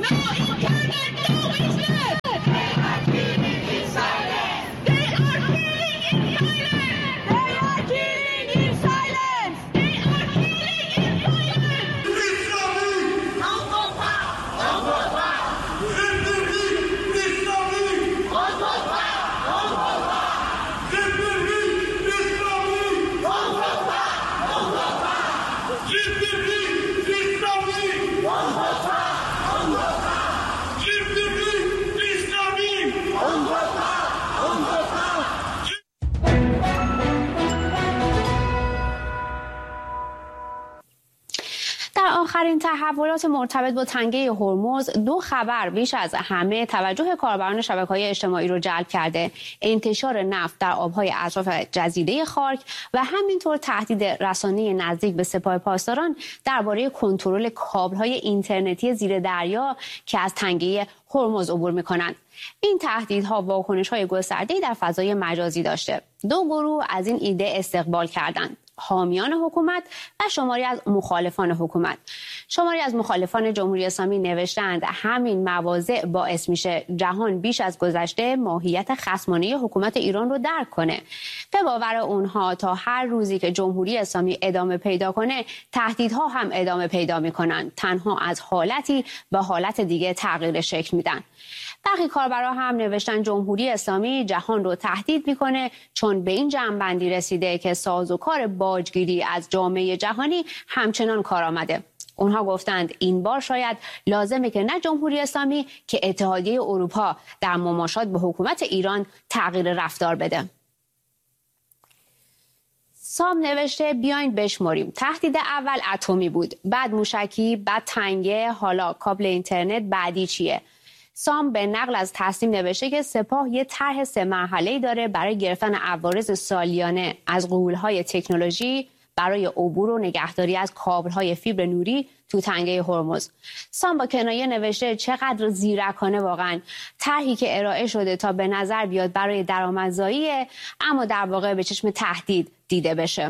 آخرین تحولات مرتبط با تنگه هرمز دو خبر بیش از همه توجه کاربران شبکه‌های اجتماعی رو جلب کرده: انتشار نفت در آبهای اطراف جزیره خارک و همینطور تهدید رسانه نزدیک به سپاه پاسداران درباره کنترل کابل‌های اینترنتی زیر دریا که از تنگه هرمز عبور می‌کنند. این تهدیدها واکنش‌های گسترده‌ای در فضای مجازی داشته. دو گروه از این ایده استقبال کردند: حامیان حکومت و شماری از مخالفان حکومت. شماری از مخالفان جمهوری اسلامی نوشتند همین مواضع باعث میشه جهان بیش از گذشته ماهیت خصمانه حکومت ایران رو درک کنه. به باور اونها تا هر روزی که جمهوری اسلامی ادامه پیدا کنه، تهدیدها هم ادامه پیدا میکنن. تنها از حالتی به حالت دیگه تغییر شکل میدن. برخی کاربرا هم نوشتن جمهوری اسلامی جهان رو تهدید میکنه چون به این جمع‌بندی رسیده که سازوکار باجگیری از جامعه جهانی همچنان کارآمده. اونها گفتند این بار شاید لازمه که نه جمهوری اسلامی که اتحادیه اروپا در مماشات با حکومت ایران تغییر رفتار بده. سام نوشته بیاین بشماریم. تهدید اول اتمی بود، بعد موشکی، بعد تنگه، حالا کابل اینترنت، بعدی چیه؟ سام به نقل از تصمیم نوشته که سپاه یه طرح 3 مرحله‌ای داره برای گرفتن عوارض سالیانه از غول‌های تکنولوژی برای عبور و نگهداری از کابل‌های فیبر نوری تو تنگه هرمز. سام با کنایه نوشته چقدر زیرکانه واقعا. طرحی که ارائه شده تا به نظر بیاد برای درآمدزاییه، اما در واقع به چشم تهدید دیده بشه.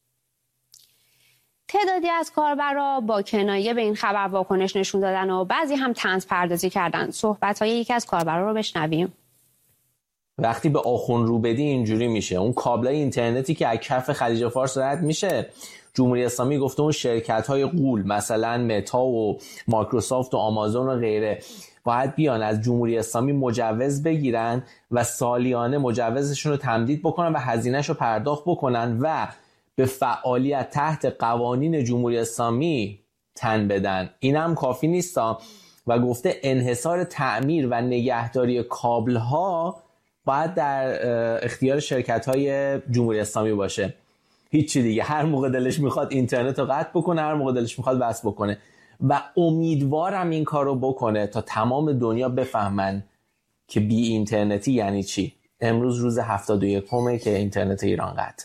تعدادی از کاربرا با کنایه به این خبر واکنش نشون دادن و بعضی هم طنز پردازی کردن. صحبت‌های یکی از کاربرا رو بشنویم. وقتی به آخون رو بدی اینجوری میشه. اون کابلای اینترنتی که از کف خلیج فارس رد میشه، جمهوری اسلامی گفته اون شرکت‌های غول مثلا متا و مایکروسافت و آمازون و غیره باید بیان از جمهوری اسلامی مجوز بگیرن و سالیانه مجوزشون رو تمدید بکنن و هزینه‌شو پرداخت بکنن و به فعالیت تحت قوانین جمهوری اسلامی تن بدن. این هم کافی نیستا و گفته انحصار تعمیر و نگهداری کابل ها باید در اختیار شرکت های جمهوری اسلامی باشه. هیچی دیگه. هر موقع دلش میخواد اینترنت رو قطع بکنه، هر موقع دلش میخواد بس بکنه و امیدوارم این کار رو بکنه تا تمام دنیا بفهمن که بی اینترنتی یعنی چی. امروز روز 71 که اینترنت ایران قطع.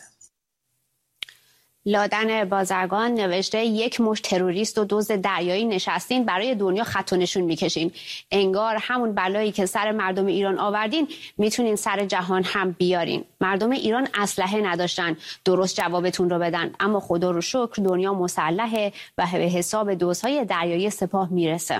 لادن بازرگان نوشته یک مشت تروریست و دزد دریایی نشستین برای دنیا خط و نشون میکشین. انگار همون بلایی که سر مردم ایران آوردین میتونین سر جهان هم بیارین. مردم ایران اسلحه نداشتن درست جوابتون رو بدن، اما خدا رو شکر دنیا مسلحه و به حساب دزدهای دریایی سپاه میرسه.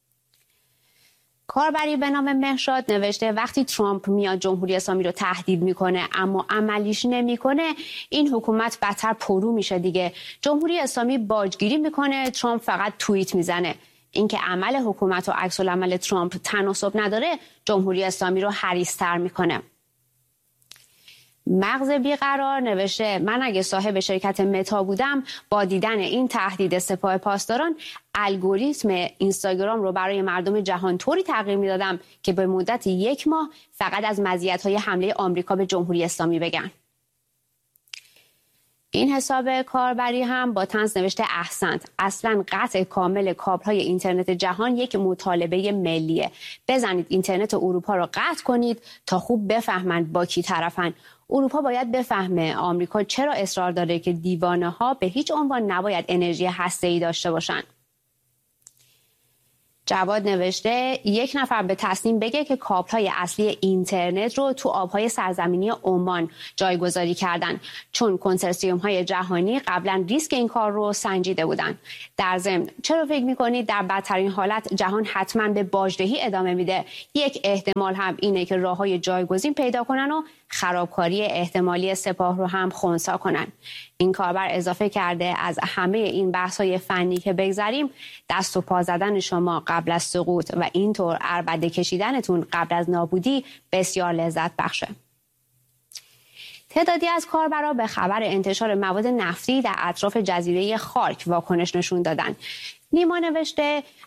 کاربری به نام مهرشاد نوشته وقتی ترامپ میاد جمهوری اسلامی رو تهدید میکنه اما عملیش نمیکنه، این حکومت بدتر پرو میشه دیگه. جمهوری اسلامی باجگیری میکنه، ترامپ فقط توییت میزنه. اینکه عمل حکومت و عکس العمل ترامپ تناسب نداره، جمهوری اسلامی رو حریص‌تر میکنه. مغز بیقرار نوشته من اگه صاحب شرکت متا بودم با دیدن این تهدید سپاه پاسداران الگوریتم اینستاگرام رو برای مردم جهان طوری تغییر میدادم که به مدت 1 ماه فقط از مزیت‌های حمله آمریکا به جمهوری اسلامی بگن. این حساب کاربری هم با طنز نوشته احسنت، اصلا قطع کامل کابل‌های اینترنت جهان یک مطالبه ملیه. بزنید اینترنت اروپا رو قطع کنید تا خوب بفهمند با کی طرفن. اروپا باید بفهمه آمریکا چرا اصرار داره که دیوانه‌ها به هیچ عنوان نباید انرژی هسته‌ای داشته باشن. جواد نوشته یک نفر به تصمیم بگه که کابل‌های اصلی اینترنت رو تو آبهای سرزمینی عمان جایگذاری کردن، چون کنسرسیوم‌های جهانی قبلا ریسک این کار رو سنجیده بودن. در ضمن چرا فکر می‌کنید در بدترین حالت جهان حتما به باجدهی ادامه میده؟ یک احتمال هم اینه که راه‌های جایگزین پیدا کنن و خرابکاری احتمالی سپاه رو هم خنثی کنن. این کاربر اضافه کرده از همه این بحث‌های فنی که بگذریم، دست و پا زدن شما قبل از سقوط و اینطور عربده کشیدنتون قبل از نابودی بسیار لذت بخشه. تعدادی از کاربران به خبر انتشار مواد نفتی در اطراف جزیره خارک واکنش نشون دادن. نیما نوشته